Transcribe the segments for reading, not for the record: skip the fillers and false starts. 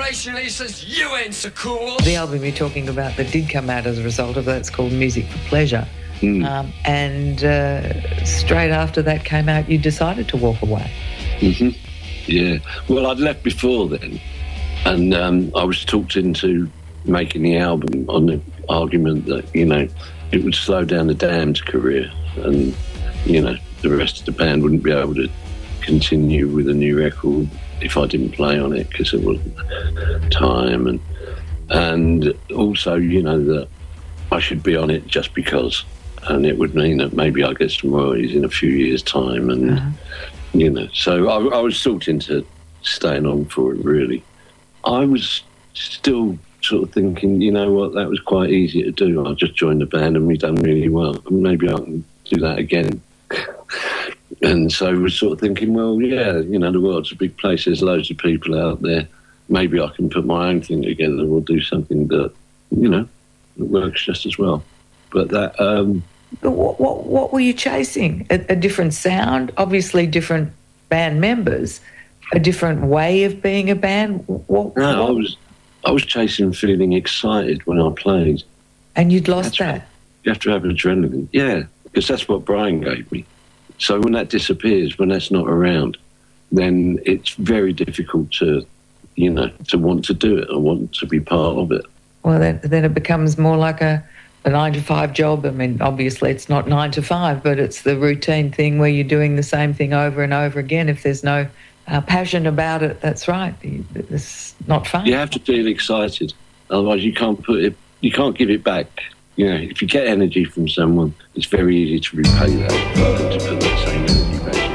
generation, he says, you ain't so cool. The album you're talking about that did come out as a result of that, it's called Music for Pleasure. And straight after that came out, you decided to walk away. Mm-hmm. Yeah. Well, I'd left before then, and I was talked into making the album on the argument that, you know, it would slow down the Damned career, and, you know, the rest of the band wouldn't be able to continue with a new record if I didn't play on it, because it wasn't time, and also, you know, that I should be on it just because. And it would mean that maybe I'll get some royalties in a few years' time. And, you know, so I was sort into staying on for it, really. I was still sort of thinking, you know what, that was quite easy to do. I just joined the band and we've done really well. Maybe I can do that again. And so I was sort of thinking, well, yeah, you know, the world's a big place. There's loads of people out there. Maybe I can put my own thing together or do something that, you know, that works just as well. But that... But what were you chasing? A different sound? Obviously different band members? A different way of being a band? I was chasing feeling excited when I played. And you'd lost that? You have to have adrenaline. Yeah, because that's what Brian gave me. So when that disappears, when that's not around, then it's very difficult to, you know, to want to do it or want to be part of it. Well, then it becomes more like a 9-to-5 job. I mean, obviously it's not 9 to 5, but it's the routine thing where you're doing the same thing over and over again. If there's no passion about it, that's right. It's not fun. You have to feel excited. Otherwise you can't give it back. You know, if you get energy from someone, it's very easy to repay that and to put that same energy back.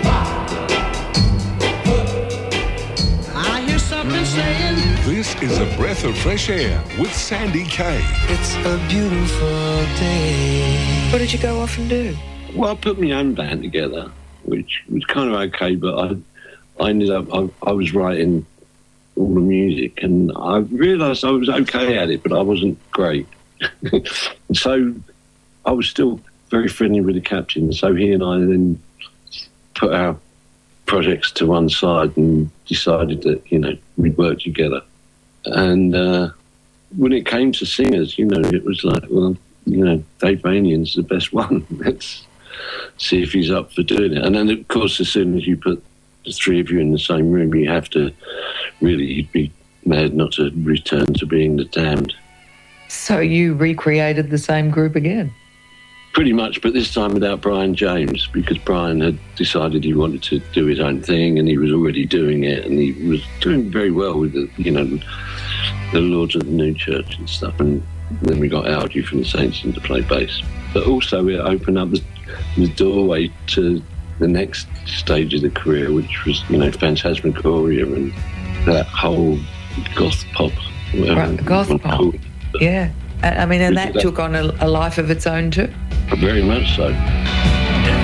I hear something saying, this is A Breath of Fresh Air with Sandy Kaye. it's a beautiful day. What did you go off and do? Well, I put my own band together, which was kind of okay, but I ended up, I was writing all the music, and I realised I was okay at it, but I wasn't great. So I was still very friendly with the captain, so he and I then put our projects to one side and decided that, you know, we'd work together. And when it came to singers, you know, it was like, well, you know, Dave Vanian's the best one. Let's see if he's up for doing it. And then, of course, as soon as you put the three of you in the same room, you have to really, you'd be mad not to return to being the Damned. So you recreated the same group again? Pretty much, but this time without Brian James, because Brian had decided he wanted to do his own thing, and he was already doing it, and he was doing very well with the, you know, the Lords of the New Church and stuff. And then we got Algie from the Saints in to play bass. But also it opened up the doorway to the next stage of the career, which was, you know, Phantasmagoria and that whole goth pop. Right, goth pop. Yeah. I mean, and that took on a life of its own too. Very much so.